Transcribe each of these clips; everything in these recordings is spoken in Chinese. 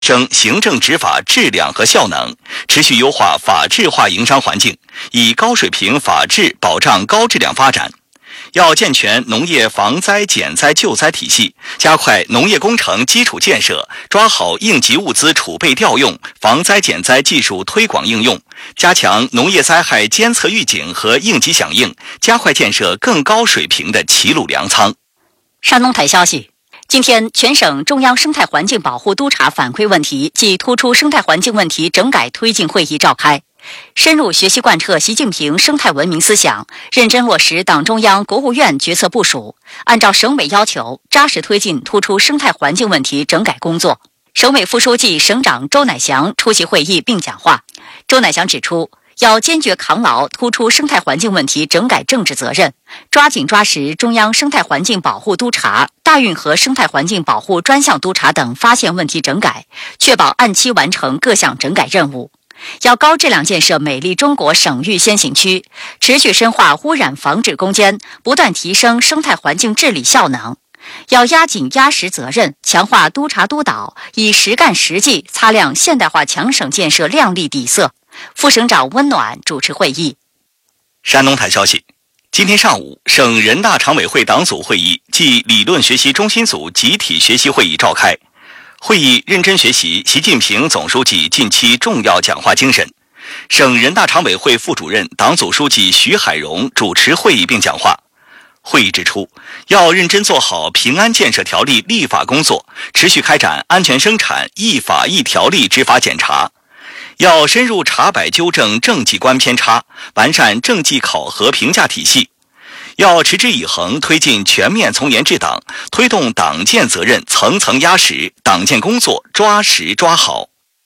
升行政执法质量和效能，持续优化法治化营商环境，以高水平法治保障高质量发展。要健全农业防灾减灾救灾体系，加快农业工程基础建设，抓好应急物资储备调用、防灾减灾技术推广应用，加强农业灾害监测预警和应急响应，加快建设更高水平的齐鲁粮仓。 山东台消息，今天，全省中央生态环境保护督察反馈问题及突出生态环境问题整改推进会议召开，深入学习贯彻习近平生态文明思想，认真落实党中央、国务院决策部署，按照省委要求，扎实推进突出生态环境问题整改工作。省委副书记、省长周乃祥出席会议并讲话。周乃祥指出，要坚决扛牢突出生态环境问题整改政治责任，抓紧抓实中央生态环境保护督察、大运河生态环境保护专项督察等发现问题整改，确保按期完成各项整改任务。要高质量建设美丽中国省域先行区，持续深化污染防治攻坚，不断提升生态环境治理效能。要压紧压实责任，强化督察督导，以实干实际擦亮现代化强省建设亮丽底色。副省长温暖主持会议。 山东台消息，今天上午，省人大常委会党组会议暨理论学习中心组集体学习会议召开。会议认真学习习近平总书记近期重要讲话精神。省人大常委会副主任、党组书记徐海荣主持会议并讲话。会议指出，要认真做好平安建设条例立法工作，持续开展安全生产、依法依条例执法检查。要深入查摆纠正政绩观偏差，完善政绩考核评价体系。要持之以恒推进全面从严治党，推动党建责任层层压实，党建工作抓实抓好。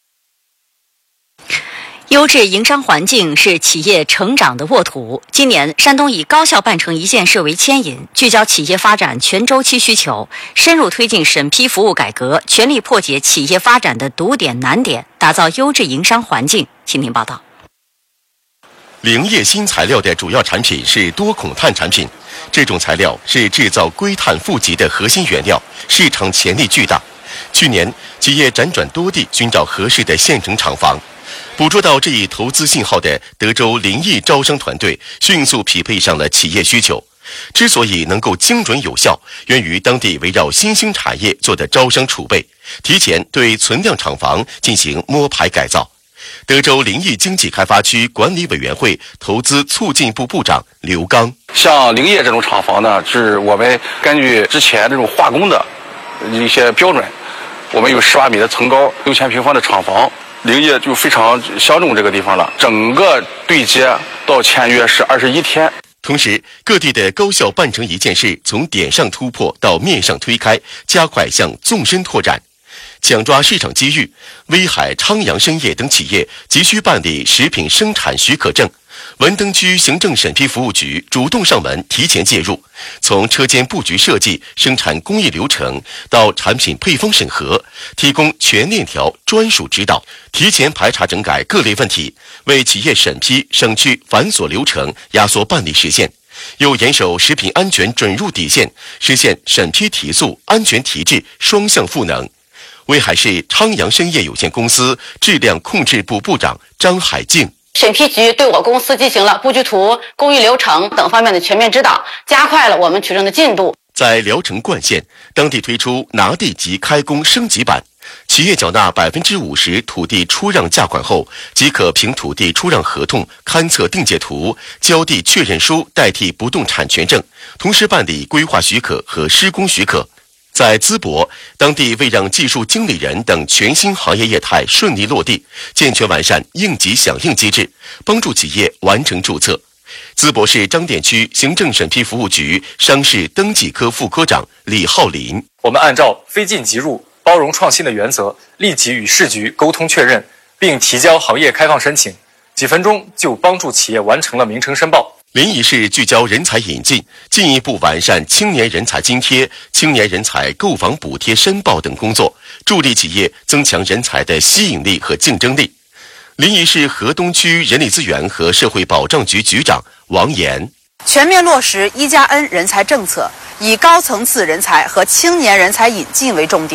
优质营商环境是企业成长的沃土。今年，山东以高校办成一件事为牵引，聚焦企业发展全周期需求，深入推进审批服务改革，全力破解企业发展的堵点难点，打造优质营商环境。请听报道。 林业新材料的主要产品是多孔碳产品，这种材料是制造硅碳负极的核心原料，市场潜力巨大。去年，企业辗转多地寻找合适的现成厂房，捕捉到这一投资信号的德州林业招商团队迅速匹配上了企业需求。之所以能够精准有效，源于当地围绕新兴产业做的招商储备，提前对存量厂房进行摸排改造。德州林业经济开发区管理委员会投资促进部部长刘刚， 像林业这种厂房呢，是我们根据之前这种化工的一些标准，我们有18米的层高，6000平方的厂房，林业就非常相中这个地方了。整个对接到签约是21天。 同时，各地的高校办成一件事，从点上突破到面上推开，加快向纵深拓展。抢抓市场机遇，威海、昌阳深业等企业急需办理食品生产许可证，文登区行政审批服务局主动上门，提前介入，从车间布局设计、生产工艺流程到产品配方审核，提供全链条专属指导，提前排查整改各类问题，为企业审批省去繁琐流程，压缩办理时限。又严守食品安全准入底线，实现审批提速、安全提质双向赋能。威海市昌阳深业有限公司质量控制部部长张海静， 审批局对我公司进行了布局图、工艺流程等方面的全面指导，加快了我们取证的进度。 在聊城冠县，当地推出拿地即开工升级版，企业缴纳50%土地出让价款后，即可凭土地出让合同、勘测定界图、交地确认书代替不动产权证，同时办理规划许可和施工许可。在淄博，当地为让技术经理人等全新行业业态顺利落地，健全完善应急响应机制，帮助企业完成注册。淄博市张店区行政审批服务局商事登记科副科长李浩林， 我们按照非进即入、包容创新的原则，立即与市局沟通确认，并提交行业开放申请，几分钟就帮助企业完成了名称申报。 临沂市聚焦人才引进，进一步完善青年人才津贴、青年人才购房补贴申报等工作，助力企业增强人才的吸引力和竞争力。临沂市河东区人力资源和社会保障局局长王岩， 全面落实1+N 人才政策，以高层次人才和青年人才引进为重点，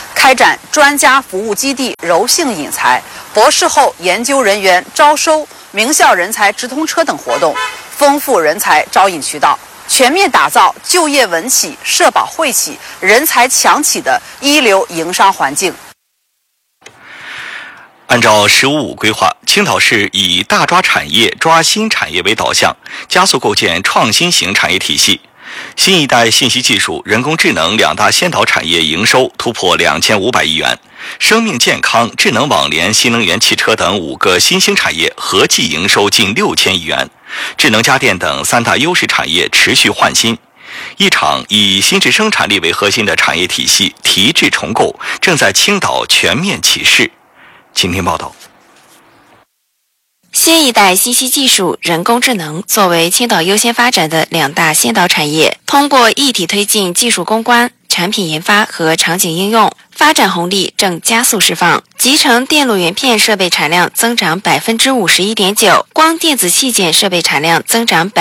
开展专家服务基地柔性引才、博士后研究人员招收、名校人才直通车等活动，丰富人才招引渠道，全面打造就业稳起、社保惠企、人才强企的一流营商环境。 按照“15+5”规划，青岛市以大抓产业、抓新产业为导向，加速构建创新型产业体系。新一代信息技术、人工智能两大先导产业营收突破2500亿元，生命健康、智能网联、新能源汽车等5个新兴产业合计营收近6000亿元，智能家电等3大优势产业持续焕新。一场以新质生产力为核心的产业体系提质重构正在青岛全面启示。请听报道。 新一代信息技术、人工智能作为青岛优先发展的2大先导产业，通过一体推进技术攻关、产品研发和场景应用，发展红利正加速释放。集成电路元片设备产量增长51.9%，光电子器件设备产量增长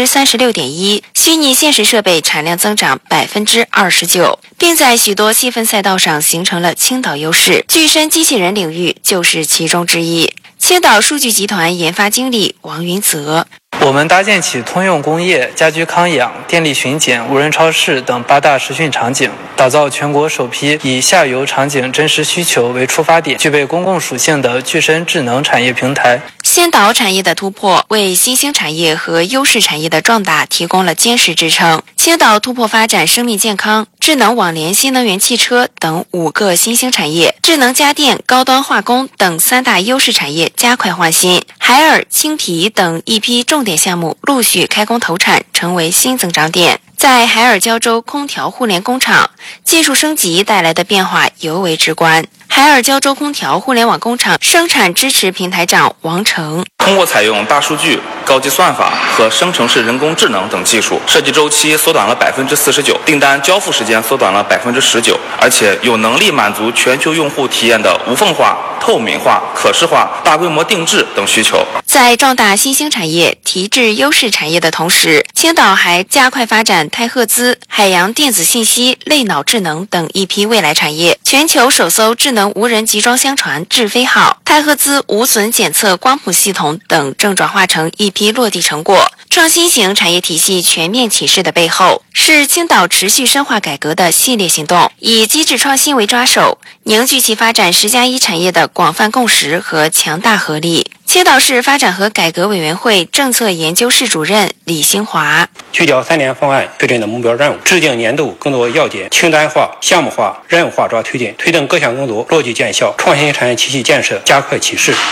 36.1%，虚拟现实设备产量增长29%，并在许多细分赛道上形成了青岛优势。具身机器人领域就是其中之一。青岛数据集团研发经理王云泽： 我们搭建起通用工业、家居康养、电力巡检、无人超市等8大实训场景，打造全国首批以下游场景真实需求为出发点，具备公共属性的具身智能产业平台。 先导产业的突破，为新兴产业和优势产业的壮大提供了坚实支撑。青岛突破发展生命健康、智能网联、新能源汽车等5个新兴产业，智能家电、高端化工等3大优势产业加快换新。海尔、青皮等一批重点项目陆续开工投产，成为新增长点。在海尔胶州空调互联工厂，技术升级带来的变化尤为直观。海尔胶州空调互联网工厂生产支持平台长王成： 通过采用大数据、高级算法和生成式人工智能等技术，设计周期缩短了49%，订单交付时间缩短了19%，而且有能力满足全球用户体验的无缝化、透明化、可视化、大规模定制等需求。 在壮大新兴产业、提质优势产业的同时，青岛还加快发展泰赫兹、海洋电子信息、类脑智能等一批未来产业。全球首艘智能无人集装箱船智飞号、泰赫兹无损检测光谱系统等正转化成一批落地成果。创新型产业体系全面启示的背后，是青岛持续深化改革的系列行动，以机制创新为抓手，凝聚起发展10+1产业的广泛共识和强大合力。青岛市发展和改革委员会政策研究室主任李兴华： 聚焦3年方案确定的目标任务，制定年度工作要点，清单化、项目化、任务化抓推进，推动各项工作落地见效，创新产业体系建设加快启示。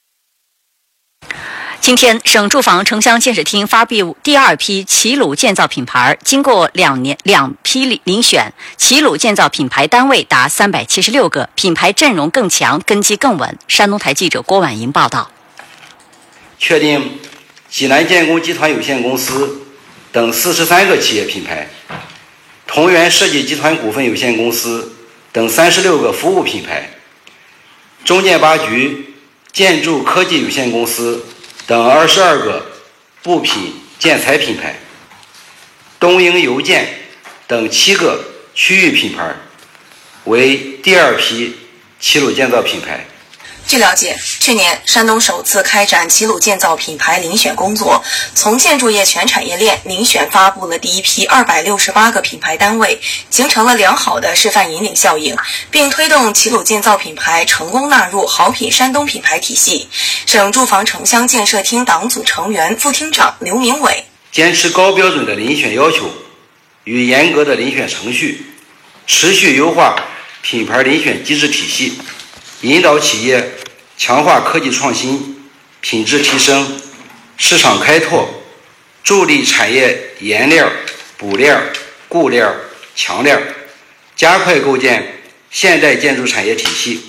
今天，省住房城乡建设厅发布第2批齐鲁建造品牌，经过2批遴选，齐鲁建造品牌单位达376个，品牌阵容更强，根基更稳。山东台记者郭婉莹报道。 确定济南建工集团有限公司等43个企业品牌，同源设计集团股份有限公司等36个服务品牌，中建八局建筑科技有限公司等22个部品建材品牌，东英邮建等7个区域品牌，为第2批齐鲁建造品牌。 据了解，去年山东首次开展齐鲁建造品牌遴选工作，从建筑业全产业链遴选发布了第1批268个品牌单位，形成了良好的示范引领效应，并推动齐鲁建造品牌成功纳入好品山东品牌体系。省住房城乡建设厅党组成员、副厅长刘明伟： 坚持高标准的遴选要求与严格的遴选程序，持续优化品牌遴选机制体系，引导企业强化科技创新、品质提升、市场开拓，助力产业延链、补链、固链、强链，加快构建现代建筑产业体系。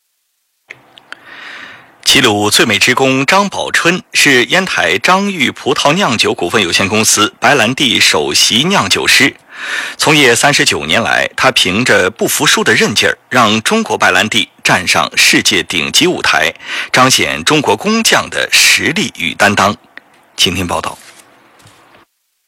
齐鲁最美职工张宝春是烟台张裕葡萄酿酒股份有限公司白兰地首席酿酒师。从业39年来，他凭着不服输的韧劲儿，让中国白兰地站上世界顶级舞台，彰显中国工匠的实力与担当。请听报道。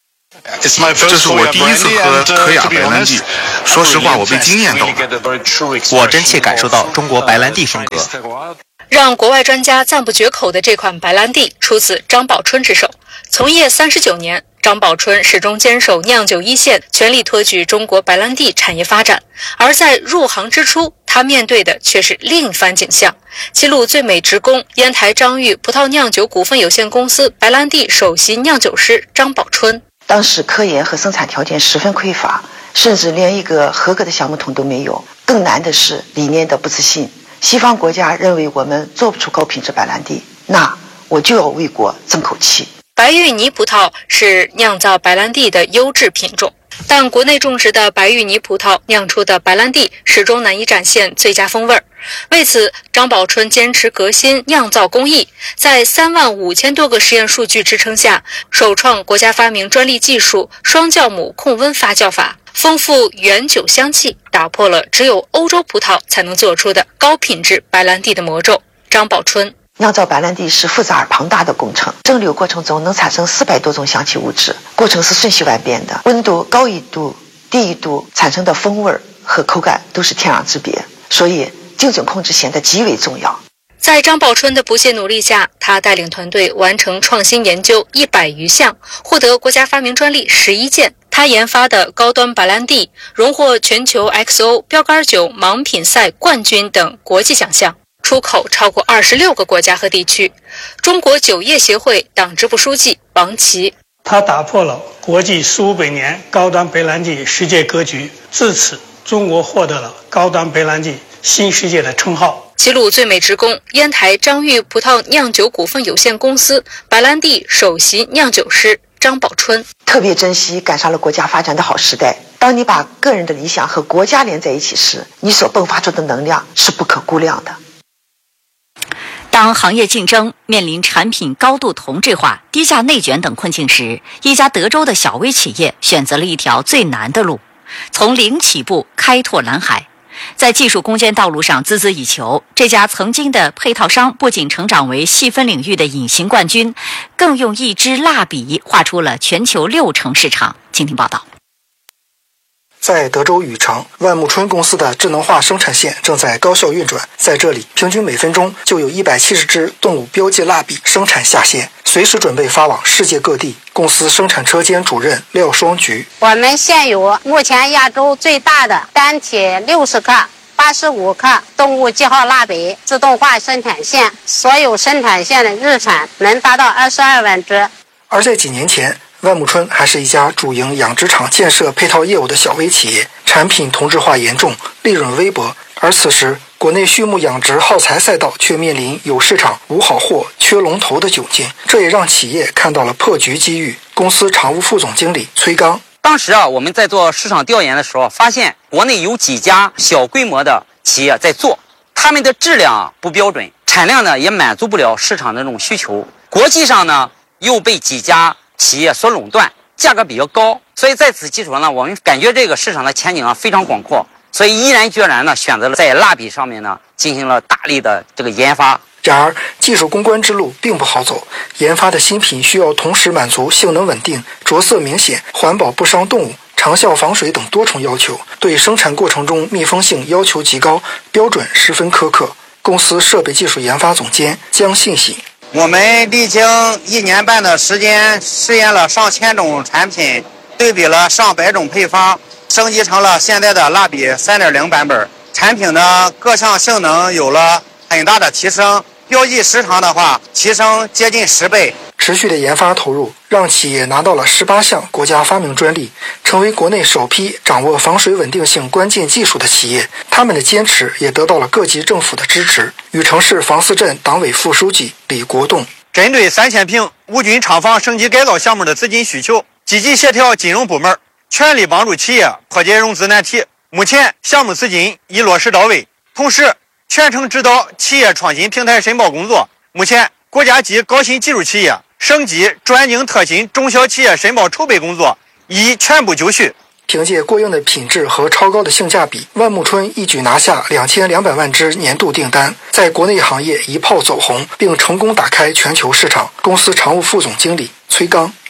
这是我第一次喝科雅白兰地，说实话，我被惊艳到了。 我真切感受到中国白兰地风格。 让国外专家赞不绝口的这款白兰地出自张宝春之手。从业39年，张宝春始终坚守酿酒一线，全力托举中国白兰地产业发展。而在入行之初，他面对的却是另一番景象。齐鲁最美职工烟台张裕葡萄酿酒股份有限公司白兰地首席酿酒师张宝春。 当时科研和生产条件十分匮乏，甚至连一个合格的橡木桶都没有。更难的是理念的不自信。西方国家认为我们做不出高品质白兰地，那我就要为国争口气。 白玉泥葡萄是酿造白兰地的优质品种，但国内种植的白玉泥葡萄酿出的白兰地始终难以展现最佳风味。为此，张宝春坚持革新酿造工艺，在35000多个实验数据支撑下，首创国家发明专利技术双酵母控温发酵法，丰富原酒香气，打破了只有欧洲葡萄才能做出的高品质白兰地的魔咒。张宝春。 酿造白兰地是复杂而庞大的工程，蒸馏过程中能产生400多种香气物质，过程是瞬息万变的，温度高1度、低1度产生的风味和口感都是天壤之别，所以精准控制显得极为重要。 在张宝春的不懈努力下，他带领团队完成创新研究100余项，获得国家发明专利11件。他研发的高端白兰地荣获全球 XO 标杆酒盲品赛冠军等国际奖项，出口超过26个国家和地区。中国酒业协会党支部书记王琦。 他打破了国际1500年高端白兰地世界格局，自此中国获得了高端白兰地新世界的称号。 齐鲁最美职工烟台张裕葡萄酿酒股份有限公司白兰地首席酿酒师张宝春。 特别珍惜赶上了国家发展的好时代，当你把个人的理想和国家连在一起时，你所迸发出的能量是不可估量的。 当行业竞争面临产品高度同质化、低价内卷等困境时，一家德州的小微企业选择了一条最难的路，从零起步开拓蓝海。在技术攻坚道路上孜孜以求，这家曾经的配套商不仅成长为细分领域的隐形冠军，更用一支蜡笔画出了全球60%市场。请听报道。 在德州禹城，万木春公司的智能化生产线正在高效运转。在这里，平均每分钟就有170支动物标记蜡笔生产下线，随时准备发往世界各地。公司生产车间主任廖双菊： 我们现有目前亚洲最大的单体60克、85克动物记号蜡笔自动化生产线，所有生产线的日产能达到22万只。 而在几年前，万木春还是一家主营养殖场建设配套业务的小微企业，产品同质化严重，利润微薄。而此时，国内畜牧养殖耗材赛道却面临有市场无好货、缺龙头的窘境，这也让企业看到了破局机遇。公司常务副总经理崔刚： 当时我们在做市场调研的时候，发现国内有几家小规模的企业在做，他们的质量不标准，产量呢也满足不了市场的这种需求，国际上呢又被几家企业所垄断，价格比较高，所以在此基础上呢，我们感觉这个市场的前景非常广阔，所以毅然决然呢选择了在蜡笔上面呢进行了大力的这个研发。 然而，技术攻关之路并不好走，研发的新品需要同时满足性能稳定、着色明显、环保不伤动物、长效防水等多重要求，对生产过程中密封性要求极高，标准十分苛刻。公司设备技术研发总监江信喜： 我们历经1年半的时间，试验了上千种产品，对比了上百种配方，升级成了现在的蜡笔 3.0 版本。产品的各项性能有了很大的提升，标记时长的话提升接近10倍。 持续的研发投入让企业拿到了18项国家发明专利，成为国内首批掌握防水稳定性关键技术的企业。他们的坚持也得到了各级政府的支持。禹城市房思镇党委副书记李国栋： 针对3000平无菌厂房升级改造项目的资金需求，积极协调金融部门，全力帮助企业破解融资难题。目前项目资金已落实到位，同时全程指导企业创新平台申报工作。目前国家级高新技术企业、省级专精特新中小企业申报筹备工作已全部就绪。 凭借过硬的品质和超高的性价比，万木春一举拿下2200万只年度订单，在国内行业一炮走红，并成功打开全球市场。公司常务副总经理崔刚：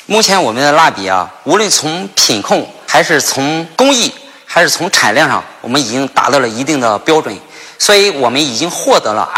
目前我们的蜡笔啊，无论从品控还是从工艺还是从产量上，我们已经达到了一定的标准，所以我们已经获得了